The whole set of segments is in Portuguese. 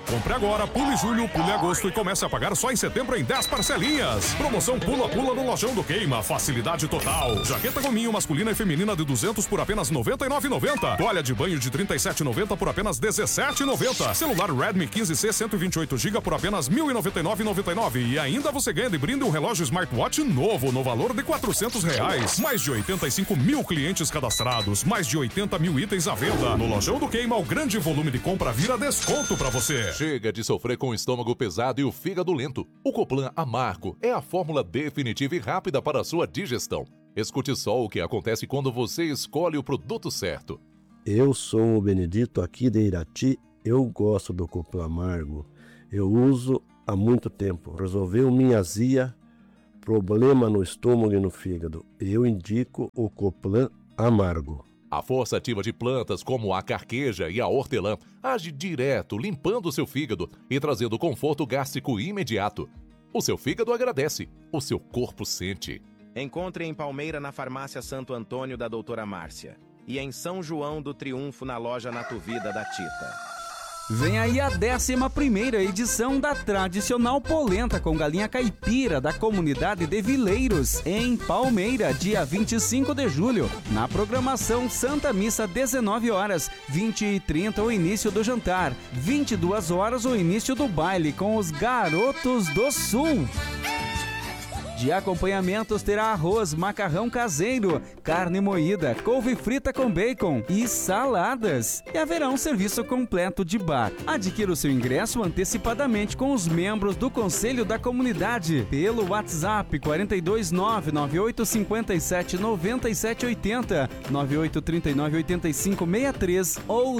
Compre agora, pule julho, pule agosto e comece a pagar só em setembro em 10 parcelinhas. Promoção pula-pula no Lojão do Queima. Facilidade total. Jaqueta gominho masculina e feminina de 200 por apenas R$ 99,90. Toalha de banho de R$ 37,90 por apenas R$ 17,90. Celular Redmi 15C 128GB por apenas R$ 1.099,99. E ainda você ganha de brinde um relógio smartwatch novo no valor de R$ 400. Mais de 85 mil clientes cadastrados. Mais de 80 mil itens à venda. No Lojão do Queima, o grande volume de compra vira desconto pra você. Chega de sofrer com o estômago pesado e o fígado lento. O Coplan Amargo é a fórmula definitiva e rápida para a sua digestão. Escute só o que acontece quando você escolhe o produto certo. Eu sou o Benedito aqui de Irati. Eu gosto do Coplan Amargo. Eu uso há muito tempo. Resolveu minha azia, problema no estômago e no fígado. Eu indico o Coplan Amargo. A força ativa de plantas como a carqueja e a hortelã age direto, limpando o seu fígado e trazendo conforto gástrico imediato. O seu fígado agradece, o seu corpo sente. Encontre em Palmeira na Farmácia Santo Antônio da Doutora Márcia e em São João do Triunfo na loja Natuvida da Tita. Vem aí a 11ª edição da tradicional polenta com galinha caipira da comunidade de Vileiros, em Palmeira, dia 25 de julho. Na programação, Santa Missa, 19 horas, 20h30 o início do jantar, 22 horas o início do baile com os Garotos do Sul. De acompanhamentos terá arroz, macarrão caseiro, carne moída, couve frita com bacon e saladas. E haverá um serviço completo de bar. Adquira o seu ingresso antecipadamente com os membros do Conselho da Comunidade pelo WhatsApp 429-9857-9780, 9839-8563 ou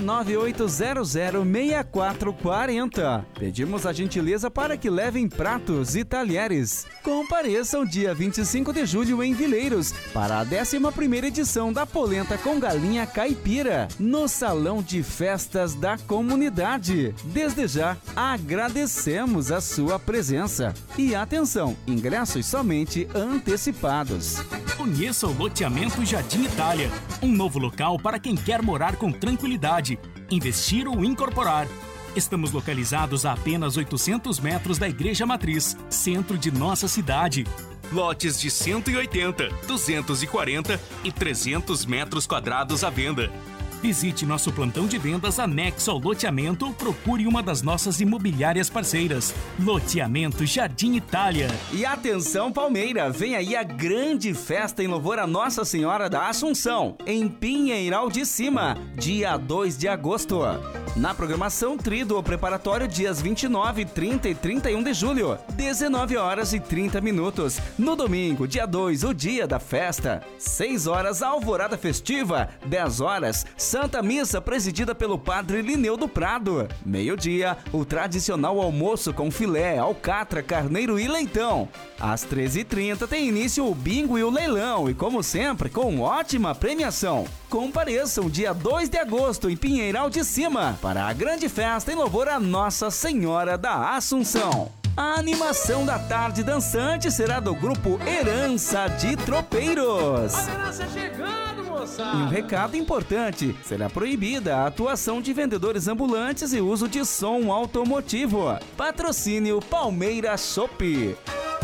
9800-6440. Pedimos a gentileza para que levem pratos e talheres. Compareça dia 25 de julho em Vileiros para a 11ª edição da polenta com galinha caipira no Salão de Festas da Comunidade. Desde já, agradecemos a sua presença. E atenção, ingressos somente antecipados. Conheça o loteamento Jardim Itália, um novo local para quem quer morar com tranquilidade, investir ou incorporar. Estamos localizados a apenas 800 metros da Igreja Matriz, centro de nossa cidade. Lotes de 180, 240 e 300 metros quadrados à venda. Visite nosso plantão de vendas anexo ao loteamento ou procure uma das nossas imobiliárias parceiras. Loteamento Jardim Itália. E atenção Palmeira, vem aí a grande festa em louvor a Nossa Senhora da Assunção, em Pinheiral de Cima, dia 2 de agosto. Na programação, tríduo preparatório dias 29, 30 e 31 de julho, 19 horas e 30 minutos. No domingo, dia 2, o dia da festa, 6 horas, alvorada festiva, 10 horas, Santa Missa presidida pelo Padre Lineu do Prado. Meio-dia, o tradicional almoço com filé, alcatra, carneiro e leitão. Às 13h30 tem início o bingo e o leilão e, como sempre, com ótima premiação. Compareçam dia 2 de agosto em Pinheiral de Cima para a grande festa em louvor a Nossa Senhora da Assunção. A animação da tarde dançante será do grupo Herança de Tropeiros. A herança chegando, moçada! E um recado importante, será proibida a atuação de vendedores ambulantes e uso de som automotivo. Patrocínio Palmeira Chopp.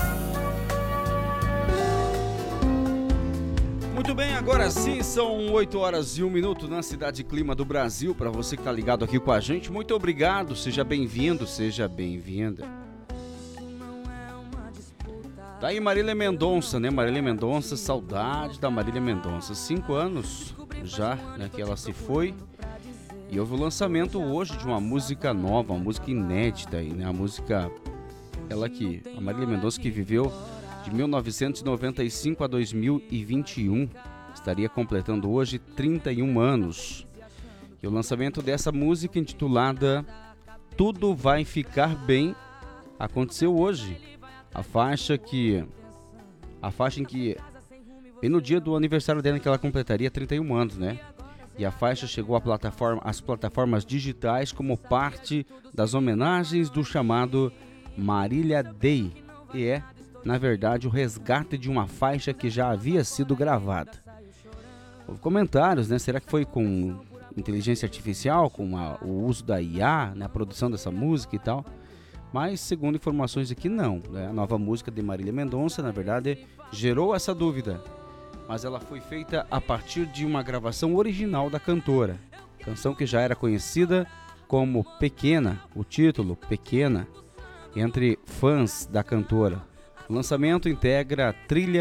Muito bem, agora sim, são 8 horas e 1 minuto na Cidade Clima do Brasil. Para você que está ligado aqui com a gente, muito obrigado, seja bem-vindo, seja bem-vinda. Tá aí Marília Mendonça, né? Marília Mendonça, saudade da Marília Mendonça. 5 anos já, né, que ela se foi. E houve o lançamento hoje de uma música nova, uma música inédita aí, né? A música, a Marília Mendonça que viveu de 1995 a 2021, estaria completando hoje 31 anos. E o lançamento dessa música intitulada Tudo Vai Ficar Bem aconteceu hoje. A faixa em que, bem no dia do aniversário dela, que ela completaria 31 anos, né? E a faixa chegou às plataformas digitais como parte das homenagens do chamado Marília Day. E é, na verdade, o resgate de uma faixa que já havia sido gravada. Houve comentários, né? Será que foi com inteligência artificial, com o uso da IA, né, a produção dessa música e tal. Mas, segundo informações aqui, não. Né? A nova música de Marília Mendonça, na verdade, gerou essa dúvida. Mas ela foi feita a partir de uma gravação original da cantora. Canção que já era conhecida como Pequena, o título Pequena, entre fãs da cantora. O lançamento integra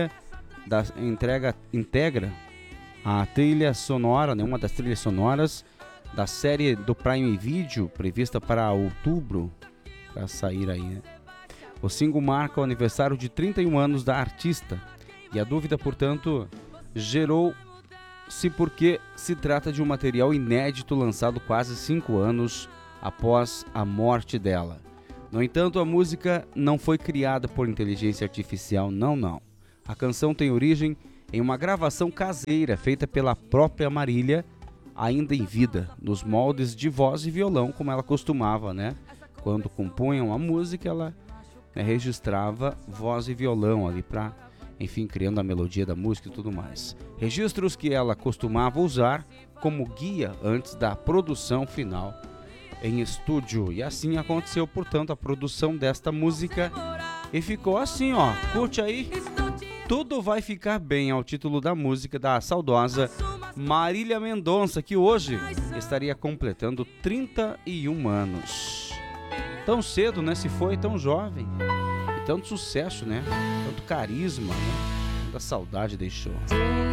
a trilha sonora, né, uma das trilhas sonoras da série do Prime Video, prevista para outubro, para sair aí, né? O single marca o aniversário de 31 anos da artista, e a dúvida, portanto, gerou-se porque se trata de um material inédito lançado quase 5 anos após a morte dela. No entanto, a música não foi criada por inteligência artificial, não. A canção tem origem em uma gravação caseira feita pela própria Marília, ainda em vida, nos moldes de voz e violão, como ela costumava, né? Quando compunham a música, ela registrava voz e violão ali para, enfim, criando a melodia da música e tudo mais. Registros que ela costumava usar como guia antes da produção final em estúdio. E assim aconteceu, portanto, a produção desta música. E ficou assim, ó. Curte aí. Tudo Vai Ficar Bem, é o título da música da saudosa Marília Mendonça, que hoje estaria completando 31 anos. Tão cedo, né? Se foi tão jovem. E tanto sucesso, né? Tanto carisma, né? Tanta saudade deixou.